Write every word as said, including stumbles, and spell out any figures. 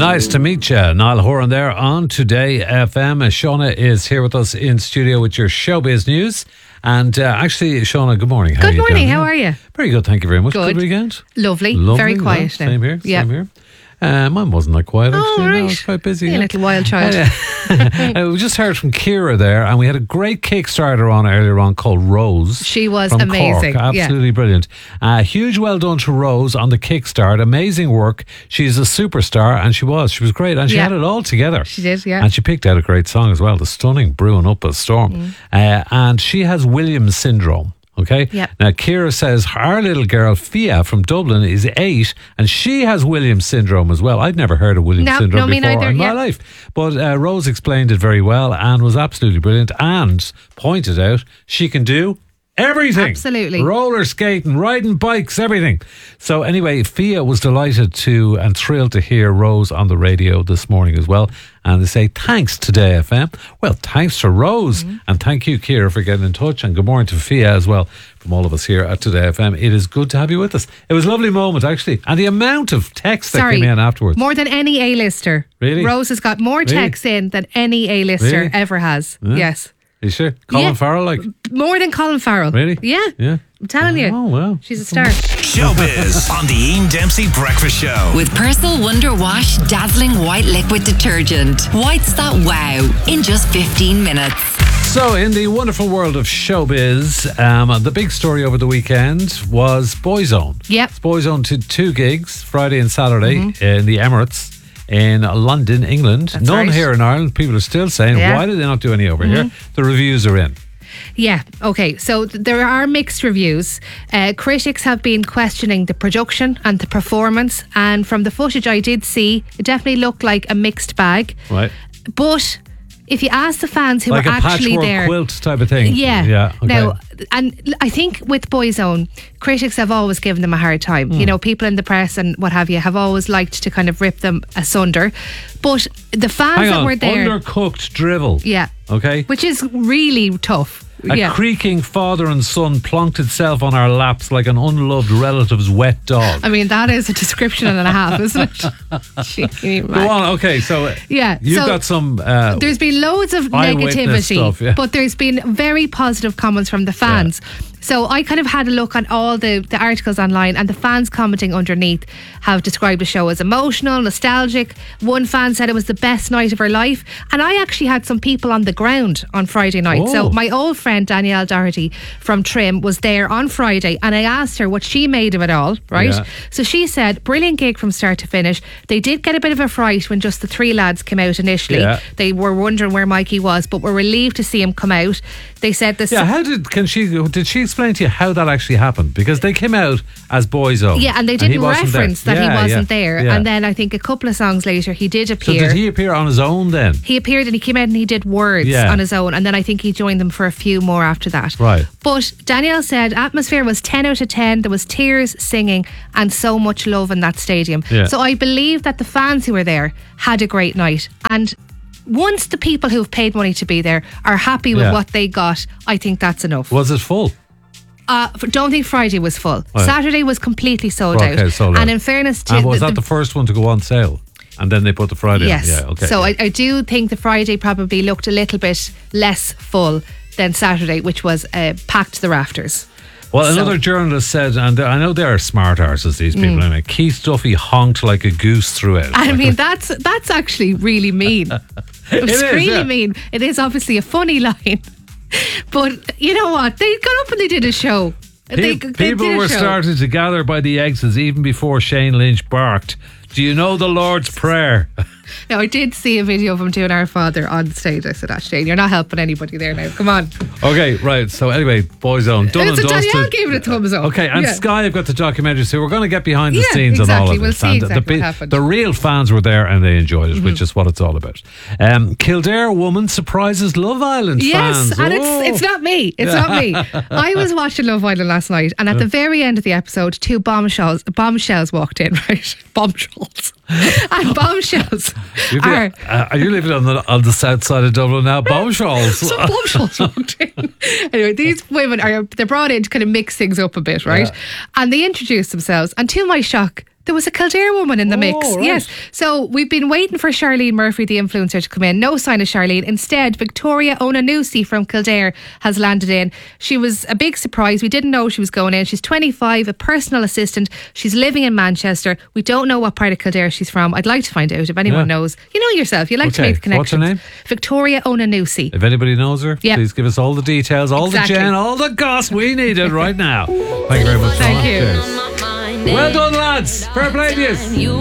Nice to meet you. Niall Horan there on Today F M. Shauna is here with us in studio with your showbiz news. And uh, actually, Shauna, good morning. How good morning. How are you? Very good. Thank you very much. Good, good weekend. Lovely. Lovely. Very quiet yeah, now. Same here. Yep. Same here. Uh, mine wasn't that quiet, actually. Oh, right. No, I was quite busy. Yeah, yeah. little wild child. Uh, uh, we just heard from Ciara there, and we had a great Kickstarter on earlier on called Rose. She was from amazing. Cork. Absolutely yeah. brilliant. Uh, huge well done to Rose on the Kickstart. Amazing work. She's a superstar, and she was. She was great, and she yeah. had it all together. She did, yeah. And she picked out a great song as well, The Stunning Brewing Up a Storm. Mm. Uh, and she has Williams syndrome. Okay. Yep. Now, Ciara says our little girl Fia from Dublin is eight, and she has Williams syndrome as well. I'd never heard of Williams no, syndrome no, before neither, in yeah. my life. But uh, Rose explained it very well and was absolutely brilliant, and pointed out she can do everything. Absolutely. Roller skating, riding bikes, everything. So anyway, Fia was delighted to and thrilled to hear Rose on the radio this morning as well. And they say, thanks Today F M. Well, thanks to Rose. Mm-hmm. And thank you, Ciara, for getting in touch. And good morning to Fia as well from all of us here at Today F M. It is good to have you with us. It was a lovely moment, actually. And the amount of texts that Sorry, came in afterwards. More than any A-lister. Really? Rose has got more really? texts in than any A-lister really? ever has. Yeah. Yes. Are you sure? Colin yeah. Farrell, like? More than Colin Farrell. Really? Yeah. Yeah. I'm telling you. Oh, well. She's a star. Showbiz on the Ian Dempsey Breakfast Show. With Persil Wonder Wash Dazzling White Liquid Detergent. Whites that wow in just fifteen minutes. So, in the wonderful world of showbiz, um, the big story over the weekend was Boyzone. Yep. Boyzone did two gigs, Friday and Saturday, mm-hmm. in the Emirates in London, England. That's None right. here in Ireland. People are still saying, yeah. why did they not do any over mm-hmm. here? The reviews are in. Yeah, okay. So th- there are mixed reviews. Uh, critics have been questioning the production and the performance. And from the footage I did see, it definitely looked like a mixed bag. Right. But if you ask the fans who like were a actually patchwork there, quilt type of thing. Yeah. Yeah. Okay. Now, and I think with Boyzone, critics have always given them a hard time. Mm. You know, people in the press and what have you have always liked to kind of rip them asunder. But the fans Hang that on, were there, undercooked drivel. Yeah. Okay. Which is really tough. A yeah. creaking father and son plonked itself on our laps like an unloved relative's wet dog. I mean, that is a description and a half, isn't it? Gee, Go on, okay, so yeah, you've so got some... Uh, there's been loads of eyewitness negativity, stuff, yeah. but there's been very positive comments from the fans. Yeah. So I kind of had a look at all the, the articles online, and the fans commenting underneath have described the show as emotional, nostalgic. One fan said it was the best night of her life. And I actually had some people on the ground on Friday night. Oh. So my old friend Danielle Doherty from Trim was there on Friday, and I asked her what she made of it all, right? Yeah. So she said, brilliant gig from start to finish. They did get a bit of a fright when just the three lads came out initially. Yeah. They were wondering where Mikey was, but were relieved to see him come out. They said this. Yeah, how did can she did she explain to you how that actually happened? Because they came out as Boyzone. Yeah, and they didn't and reference that yeah, he wasn't yeah, there. Yeah. And then I think a couple of songs later he did appear. So did he appear on his own then? He appeared and he came out and he did words yeah. on his own, and then I think he joined them for a few more after that. Right. But Danielle said atmosphere was ten out of ten. There was tears, singing, and so much love in that stadium. Yeah. So I believe that the fans who were there had a great night. And once the people who've paid money to be there are happy with yeah. what they got, I think that's enough. Was it full? Uh, don't think Friday was full. Right. Saturday was completely sold okay, out. sold and out. in fairness to and was the, that the, the first one to go on sale? And then they put the Friday yes. on? Yeah, okay. So I, I do think the Friday probably looked a little bit less full than Saturday, which was uh, packed to the rafters. Well, so. another journalist said, and I know they are smart arses, these people, mm. anyway, Keith Duffy honked like a goose throughout. I mean, that's that's actually really mean. It's it is, really yeah. mean. It is obviously a funny line. But you know what? They got up and they did a show. Pe- they, people they did a were show. starting to gather by the exits even before Shane Lynch barked, "Do you know the Lord's Prayer?" Now, I did see a video of him doing Our Father on stage. I said, "Ah, Shane, you're not helping anybody there now. Come on." Okay, right. So anyway, Boyzone, done and so dusted. Danielle gave it a thumbs up. Okay, and yeah. Sky have got the documentary, so we're going to get behind the yeah, scenes exactly. and all of we'll this. See and exactly the, what happened. the real fans were there and they enjoyed it, mm-hmm. which is what it's all about. Um, Kildare woman surprises Love Island yes, fans. and oh. it's it's not me. It's not me. I was watching Love Island last night, and at the very end of the episode, two bombshells bombshells walked in. Right, bombshells. And bombshells are. Been, uh, are you living on the on the south side of Dublin now? Bombshells. Some bombshells walked in. Anyway, these women are they're brought in to kind of mix things up a bit, right? Yeah. And they introduce themselves, and to my shock, There was a Kildare woman in the mix. Oh, right. Yes. So we've been waiting for Charlene Murphy, the influencer, to come in. No sign of Charlene. Instead, Victoria Onanusi from Kildare has landed in. She was a big surprise. We didn't know she was going in. She's twenty-five, a personal assistant. She's living in Manchester. We don't know what part of Kildare she's from. I'd like to find out if anyone Yeah. knows. You know yourself. You like to Okay. make the connections. What's her name? Victoria Onanusi. If anybody knows her, Yeah. please give us all the details, all Exactly. the gen, all the goss we needed right now. Thank you very much. Thank Donna. you. Cheers. Well done, lads. Fair play to you.